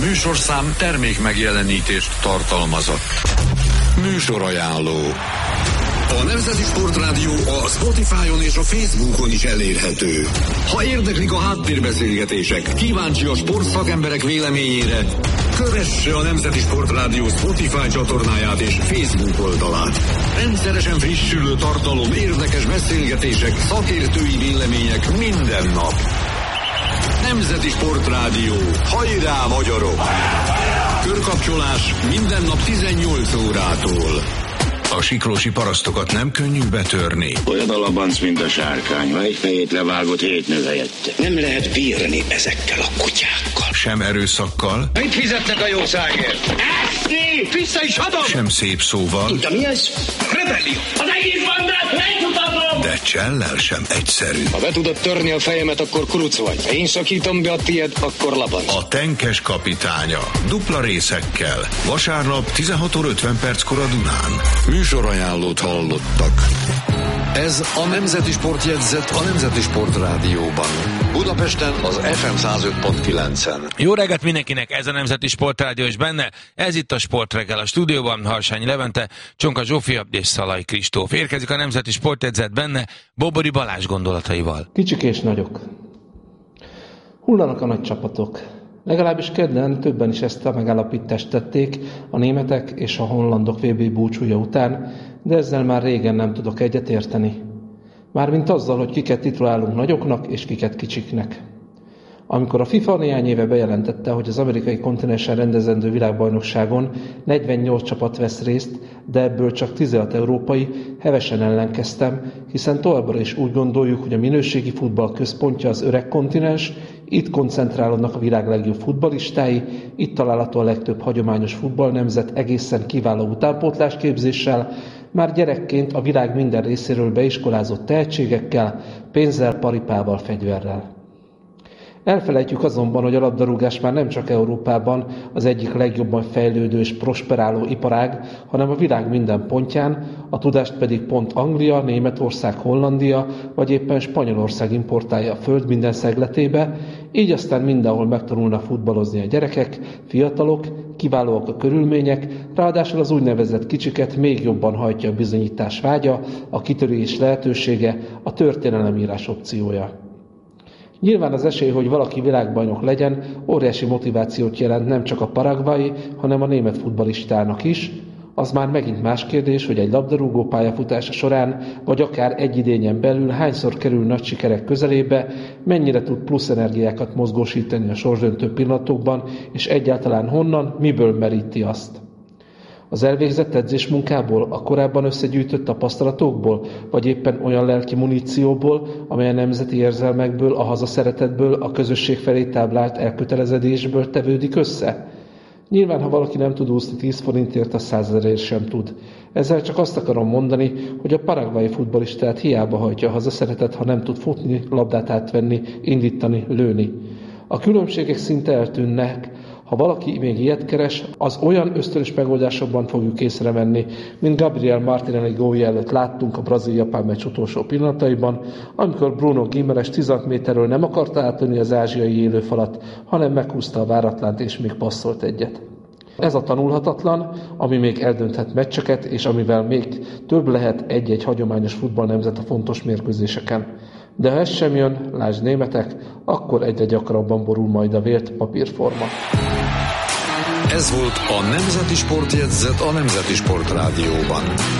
műsorszám termék megjelenítést tartalmazott. Műsorajánló. A Nemzeti Sportrádió a Spotify-on és a Facebookon is elérhető. Ha érdeklik a háttérbeszélgetések, kíváncsi a sportszakemberek véleményére, kövesse a Nemzeti Sportrádió Spotify csatornáját és Facebook oldalát. Rendszeresen frissülő tartalom, érdekes beszélgetések, szakértői vélemények minden nap. Nemzeti Sportrádió. Hajrá, magyarok! Körkapcsolás minden nap 18 órától. A siklósi parasztokat nem könnyű betörni. Olyan a labanc, mint a sárkány, ha egy fejét levágott, 7 nő helyette. Nem lehet bírni ezekkel a kutyákkal. Sem erőszakkal. Mit fizetnek a jószágért? Eszni! Vissza is adom! Sem szép szóval. Tudja, mi ez? Rebellió! Az egész bandát megmutatom! De csellel sem egyszerű. Ha be tudod törni a fejemet, akkor kuruc vagy. Ha én szakítom be a tiéd, akkor labanc. A tenkes kapitánya. Dupla részekkel. Vasárnap 16:50 a Dunán. Műsorajánlót hallottak. Ez a Nemzeti Sportjegyzet a Nemzeti Sportrádióban. Budapesten az FM 105.9-en. Jó reggelt mindenkinek, ez a Nemzeti Sportrádió is benne. Ez itt a Sportreggel a stúdióban, Harsányi Levente, Csonka Zsófia és Szalai Kristóf. Érkezik a Nemzeti Sportjegyzet benne Bobori Balázs gondolataival. Kicsik és nagyok. Hullanak a nagy csapatok. Legalábbis kedden többen is ezt a megállapítást tették a németek és a hollandok VB búcsúja után, de ezzel már régen nem tudok egyetérteni. Mármint azzal, hogy kiket titulálunk nagyoknak és kiket kicsiknek. Amikor a FIFA néhány éve bejelentette, hogy az amerikai kontinensen rendezendő világbajnokságon 48 csapat vesz részt, de ebből csak 16 európai, hevesen ellenkeztem, hiszen továbbra is úgy gondoljuk, hogy a minőségi futball központja az öreg kontinens, itt koncentrálódnak a világ legjobb futballistái, itt található a legtöbb hagyományos futballnemzet egészen kiváló utánpótlásképzéssel, már gyerekként a világ minden részéről beiskolázott tehetségekkel, pénzzel, paripával, fegyverrel. Elfelejtjük azonban, hogy a labdarúgás már nem csak Európában az egyik legjobban fejlődő és prosperáló iparág, hanem a világ minden pontján, a tudást pedig pont Anglia, Németország, Hollandia vagy éppen Spanyolország importálja a föld minden szegletébe, így aztán mindenhol megtanulnak futballozni a gyerekek, fiatalok, kiválóak a körülmények, ráadásul az úgynevezett kicsiket még jobban hajtja a bizonyítás vágya, a kitörés lehetősége, a történelemírás opciója. Nyilván az esély, hogy valaki világbajnok legyen, óriási motivációt jelent nem csak a paragvai, hanem a német futballistának is. Az már megint más kérdés, hogy egy labdarúgó pályafutása során, vagy akár egy idényen belül hányszor kerül nagy sikerek közelébe, mennyire tud plusz energiákat mozgósítani a sorsdöntő pillanatokban, és egyáltalán honnan, miből meríti azt. Az elvégzett edzésmunkából, a korábban összegyűjtött tapasztalatokból, vagy éppen olyan lelki munícióból, amely a nemzeti érzelmekből, a hazaszeretetből, a közösség felé táblált elkötelezedésből tevődik össze? Nyilván, ha valaki nem tud úszni 10 forintért, a 100 000-ért sem tud. Ezzel csak azt akarom mondani, hogy a paragvai futballistát hiába hajtja a hazaszeretet, ha nem tud futni, labdát átvenni, indítani, lőni. A különbségek szinte eltűnnek. Ha valaki még ilyet keres, az olyan ösztönös megoldásokban fogjuk észrevenni, mint Gabriel Martinelli gólja előtt láttunk a brazil-japán meccs utolsó pillanataiban, amikor Bruno Guimaraes 16 méterről nem akarta átvenni az ázsiai élőfalat, hanem meghúzta a váratlant és még passzolt egyet. Ez a tanulhatatlan, ami még eldönthet meccseket, és amivel még több lehet egy-egy hagyományos futballnemzet a fontos mérkőzéseken. De ha ez sem jön, lásd németek, akkor egyre gyakrabban borul majd a vért papírforma. Ez volt a Nemzeti Sportjegyzet a Nemzeti Sportrádióban.